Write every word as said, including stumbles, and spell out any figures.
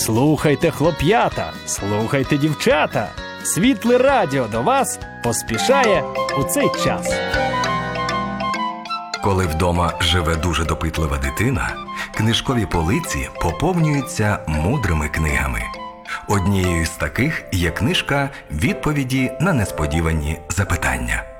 Слухайте, хлоп'ята, слухайте, дівчата. Світле радіо до вас поспішає у цей час. Коли вдома живе дуже допитлива дитина, книжкові полиці поповнюються мудрими книгами. Однією з таких є книжка «Відповіді на несподівані запитання».